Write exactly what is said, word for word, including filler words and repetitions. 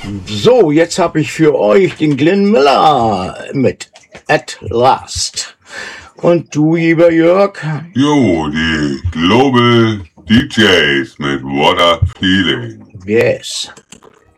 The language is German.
So, jetzt habe ich für euch den Glenn Miller mit At Last. Und du, lieber Jörg? Jo, die Global D Js mit What a Feeling. Yes.